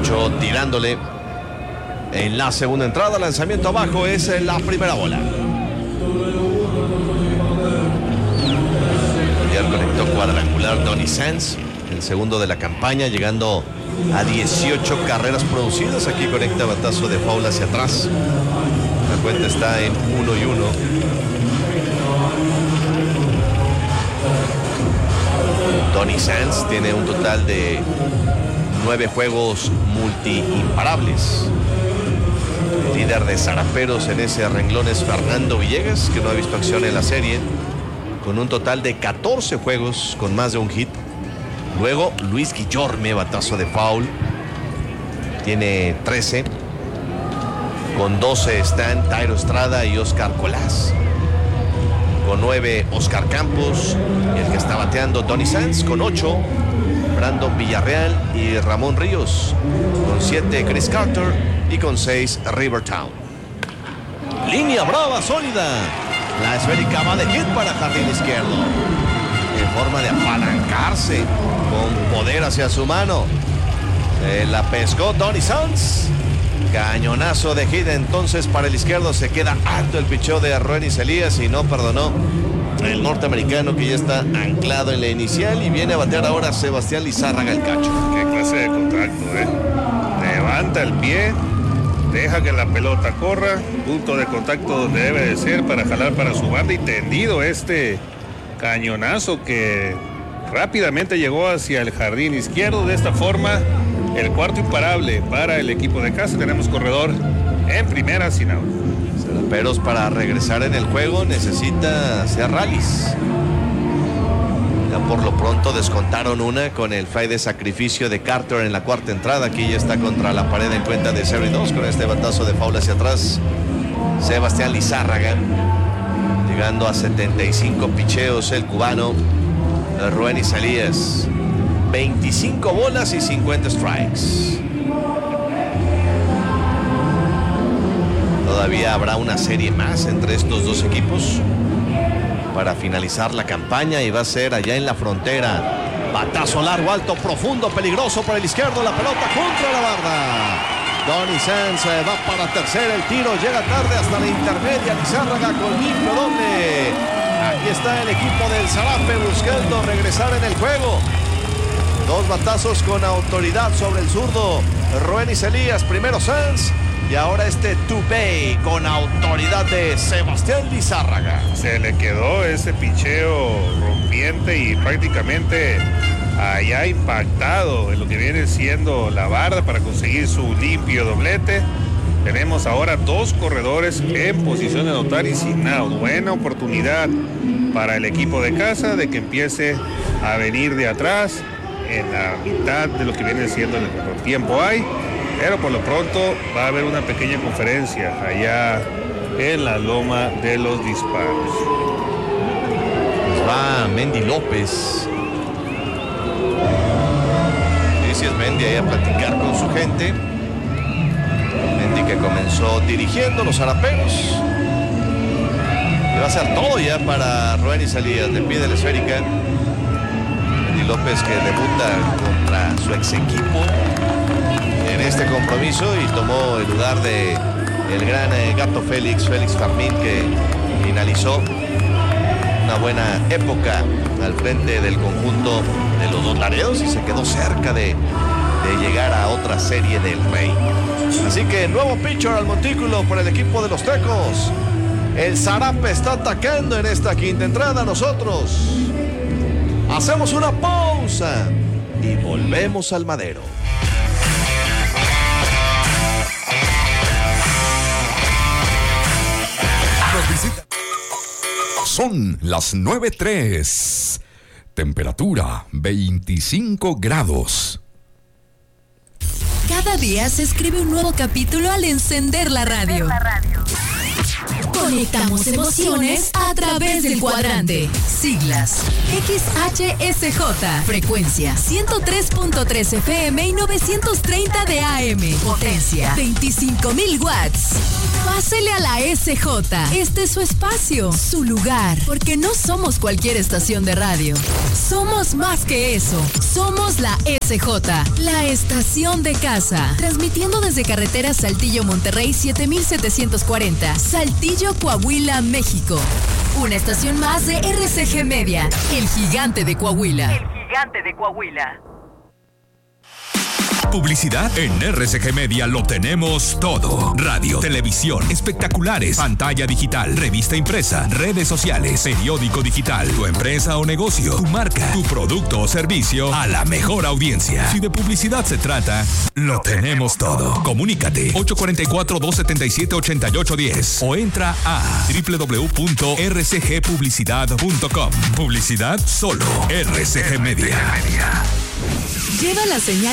hecho tirándole en la segunda entrada. Lanzamiento abajo, es la primera bola. Ayer conectó cuadrangular Donny Sands, el segundo de la campaña, llegando a 18 carreras producidas. Aquí conecta batazo de foul hacia atrás. La cuenta está en 1-1. Donny Sands tiene un total de 9 juegos multi-imparables. El líder de zaraperos en ese renglón es Fernando Villegas, que no ha visto acción en la serie, con un total de 14 juegos con más de un hit. Luego Luis Guillorme, batazo de foul, tiene 13. Con 12 están Thairo Estrada y Oscar Colás. Con 9 Oscar Campos, y el que está bateando Donny Sands con 8, Brandon Villarreal y Ramón Ríos. Con 7 Chris Carter y con 6 Rivertown. Línea brava, sólida. La esférica va de hit para jardín izquierdo, en forma de apalancarse con poder hacia su mano. La pescó Donny Sands. Cañonazo de hit entonces para el izquierdo. Se queda alto el picheo de Roenis Elías y no perdonó el norteamericano, que ya está anclado en la inicial, y viene a batear ahora Sebastián Lizárraga, el cacho. Qué clase de contacto, levanta el pie, deja que la pelota corra, punto de contacto donde debe de ser para jalar para su banda, y tendido este cañonazo que rápidamente llegó hacia el jardín izquierdo. De esta forma, el cuarto imparable para el equipo de casa. Tenemos corredor en primera, sin out. Zaraperos, para regresar en el juego, necesita hacer rallies. Ya por lo pronto descontaron una con el fly de sacrificio de Carter en la cuarta entrada. Aquí ya está contra la pared en cuenta de 0-2 con este batazo de foul hacia atrás. Sebastián Lizárraga, llegando a 75 picheos el cubano. Roenis Elías, 25 bolas y 50 strikes. Todavía habrá una serie más entre estos dos equipos para finalizar la campaña, y va a ser allá en la frontera. Batazo largo, alto, profundo, peligroso por el izquierdo. La pelota contra la barda. Donny Sands va para tercera. El tiro llega tarde hasta la intermedia. Lizárraga con limpio doble. Aquí está el equipo del Zarape buscando regresar en el juego. Dos batazos con autoridad sobre el zurdo Roenis Elías. Primero Sands, y ahora este Tupey con autoridad de Sebastián Lizárraga. Se le quedó ese picheo rompiente y prácticamente allá impactado en lo que viene siendo la barda para conseguir su limpio doblete. Tenemos ahora dos corredores en posición de anotar y sin out. Buena oportunidad para el equipo de casa de que empiece a venir de atrás en la mitad de lo que viene siendo el mejor tiempo hay, pero por lo pronto va a haber una pequeña conferencia allá en la loma de los disparos. Pues va Mendy López. Sí, es Mendy ahí a platicar con su gente. Mendy, que comenzó dirigiendo los zaraperos, y va a hacer todo ya para Roenis Elías. Le pide la esférica. Mendy López, que debuta contra su ex equipo en este compromiso y tomó el lugar de el gran gato Félix Fermín, que finalizó una buena época al frente del conjunto de los Dos Laredos y se quedó cerca de llegar a otra serie del Rey. Así que nuevo pitcher al montículo por el equipo de los Tecos. El Zarape está atacando en esta quinta entrada. Nosotros hacemos una pausa y volvemos al Madero. Son las 9:03. Temperatura 25 grados. Cada día se escribe un nuevo capítulo al encender la radio. Conectamos emociones a través del cuadrante. Siglas: XHSJ. Frecuencia: 103.3 FM y 930 de AM. Potencia: 25,000 watts. Pásele a la SJ. Este es su espacio, su lugar, porque no somos cualquier estación de radio. Somos más que eso. Somos la SJ, la estación de casa. Transmitiendo desde carretera Saltillo Monterrey 7740, Saltillo, Coahuila, México. Una estación más de RCG Media, el gigante de Coahuila. El gigante de Coahuila. Publicidad en RCG Media lo tenemos todo. Radio, televisión, espectaculares, pantalla digital, revista impresa, redes sociales, periódico digital, tu empresa o negocio, tu marca, tu producto o servicio a la mejor audiencia. Si de publicidad se trata, lo tenemos todo. Comunícate 844-277-8810 o entra a www.rcgpublicidad.com. Publicidad solo RCG Media. Lleva la señal